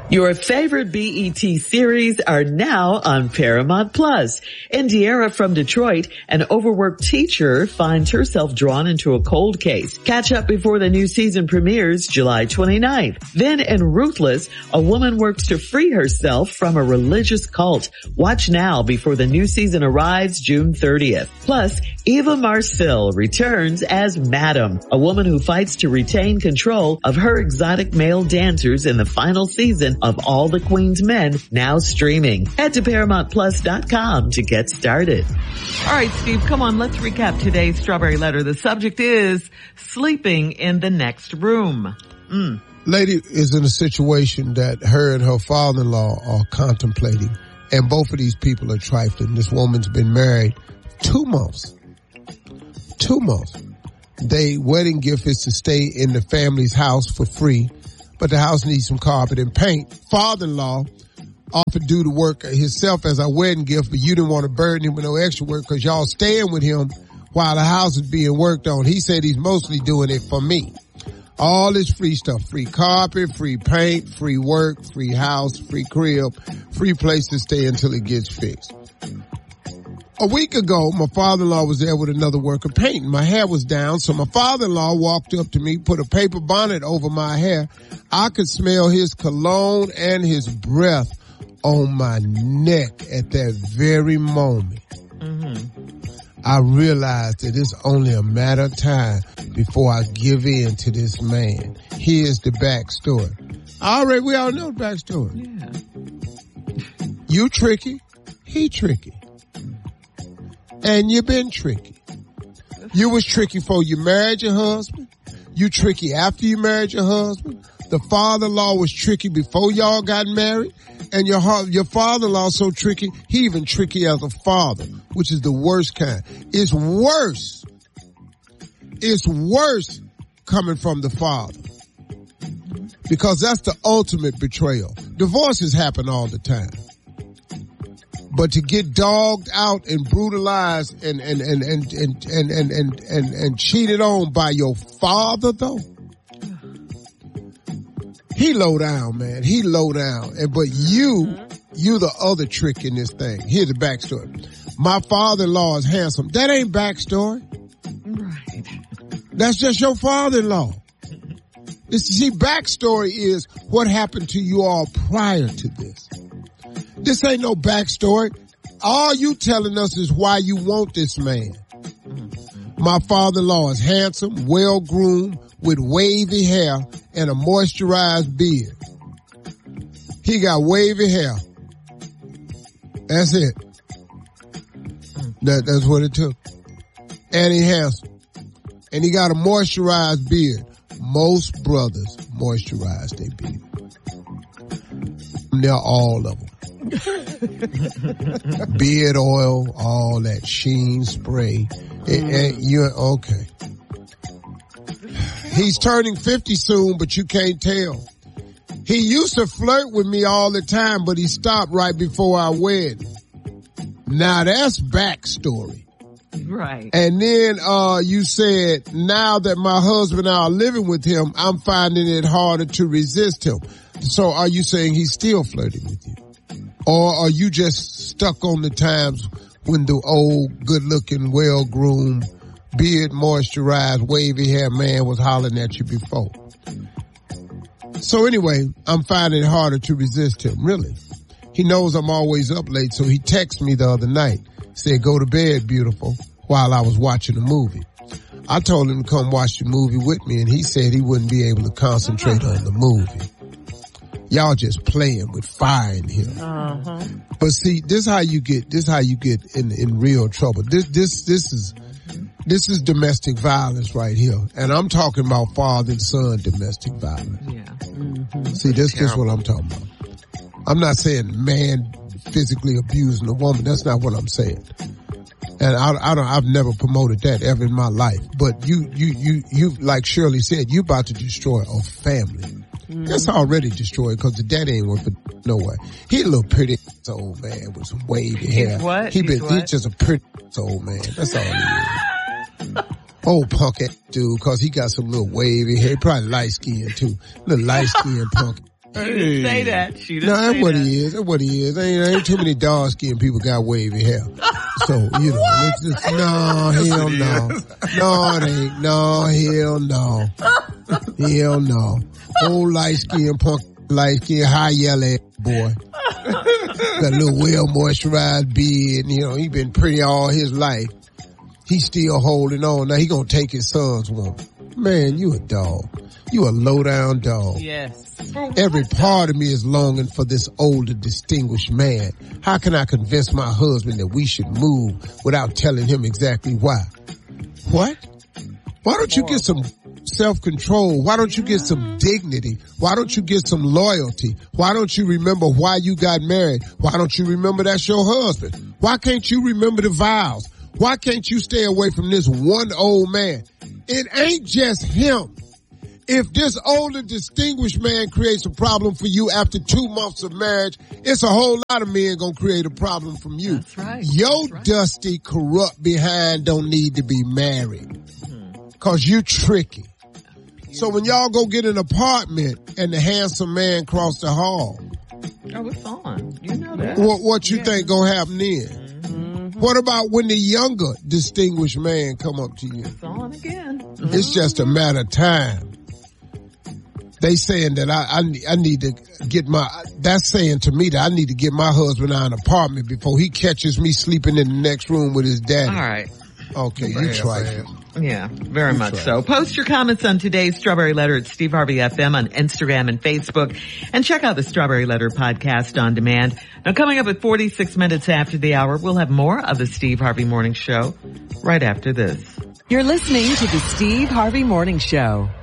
Your favorite BET series are now on Paramount Plus. Indiara from Detroit, an overworked teacher, finds herself drawn into a cold case. Catch up before the new season premieres July 29th. Then in Ruthless, a woman works to free herself from a religious cult. Watch now before the new season arrives June 30th. Plus, Eva Marcille returns as Madam, a woman who fights to retain control of her exotic male dancers in the final season of All the Queen's Men, now streaming. Head to ParamountPlus.com to get started. All right, Steve, come on, let's recap today's Strawberry Letter. The subject is sleeping in the next room. Lady is in a situation that her and her father-in-law are contemplating, and both of these people are trifling. This woman's been married 2 months. 2 months. Their wedding gift is to stay in the family's house for free, but the house needs some carpet and paint. Father-in-law offered to do the work himself as a wedding gift, but you didn't want to burden him with no extra work because y'all staying with him while the house is being worked on. He said he's mostly doing it for me. All this free stuff, free carpet, free paint, free work, free house, free crib, free place to stay until it gets fixed. A week ago, my father-in-law was there with another worker painting. My hair was down, so my father-in-law walked up to me, put a paper bonnet over my hair. I could smell his cologne and his breath on my neck at that very moment. I realized that it's only a matter of time before I give in to this man. Here's the backstory. We all know the backstory. Yeah. You tricky, he tricky. And you been tricky. You was tricky before you married your husband. You tricky after you married your husband. The father-in-law was tricky before y'all got married. And your father-in-law so tricky, he even tricky as a father, which is the worst kind. It's worse. It's worse coming from the father. Because that's the ultimate betrayal. Divorces happen all the time. But to get dogged out and brutalized and cheated on by your father though, he low down, man. He low down. But you the other trick in this thing. Here's the backstory. My father-in-law is handsome. That ain't backstory. Right. That's just your father-in-law. See, backstory is what happened to you all prior to this. This ain't no backstory. All you telling us is why you want this man. My father-in-law is handsome, well-groomed, with wavy hair and a moisturized beard. He got wavy hair. That's it. That's what it took. And he handsome. And he got a moisturized beard. Most brothers moisturize their beard. They're all of them. Beard oil, all that Sheen spray. You're okay. He's turning 50 soon, but you can't tell. He used to flirt with me all the time, but he stopped right before our wedding. Now that's backstory. Right. And then you said, now that my husband and I are living with him, I'm finding it harder to resist him. So are you saying he's still flirting with you? Or are you just stuck on the times when the old, good-looking, well-groomed, beard moisturized, wavy hair man was hollering at you before? So anyway, I'm finding it harder to resist him, really. He knows I'm always up late, so he texted me the other night, said, go to bed, beautiful, while I was watching a movie. I told him to come watch the movie with me, and he said he wouldn't be able to concentrate on the movie. Y'all just playing with fire in here. But see, this is how you get in real trouble. This is domestic violence right here. And I'm talking about father and son domestic violence. Yeah. See, this is what I'm talking about. I'm not saying man physically abusing a woman. That's not what I'm saying. And I've never promoted that ever in my life. But you, like Shirley said, you about to destroy a family. That's already destroyed because the daddy ain't worth it no way. He a little pretty old man with some wavy hair. What? He's just a pretty old man. That's all he is. Old punk ass dude, cause he got some little wavy hair. Probably light skinned too. Little light skinned punk. didn't say that. She didn't no, that's say what that. he is. That's what he is. Ain't too many dark-skinned people got wavy hair. So, you know, it's just, no, hell no. No, it ain't. No, hell no. Hell no. Old light-skinned punk, light-skinned, high yellow boy. Got a little well-moisturized beard. You know, he been pretty all his life. He's still holding on. Now he gonna take his son's woman. Man, you a dog. You a low-down dog. Yes. Every part of me is longing for this older, distinguished man. How can I convince my husband that we should move without telling him exactly why? What? Why don't you get some self-control? Why don't you get some dignity? Why don't you get some loyalty? Why don't you remember why you got married? Why don't you remember that's your husband? Why can't you remember the vows? Why can't you stay away from this one old man? It ain't just him. If this older, distinguished man creates a problem for you after 2 months of marriage, it's a whole lot of men gonna create a problem from you. That's right. Your dusty, corrupt behind don't need to be married. Cause you tricky. So when y'all go get an apartment and the handsome man cross the hall. Oh, it's on. You know that. What you think gonna happen then? What about when the younger, distinguished man come up to you? It's on again. It's just a matter of time. They saying that I need to get that's saying to me that I need to get my husband out an apartment before he catches me sleeping in the next room with his daddy. All right. Okay, you try it. Yeah, very much so. Post your comments on today's Strawberry Letter at Steve Harvey FM on Instagram and Facebook. And check out the Strawberry Letter podcast on demand. Now, coming up at 46 minutes after the hour, we'll have more of the Steve Harvey Morning Show right after this. You're listening to the Steve Harvey Morning Show.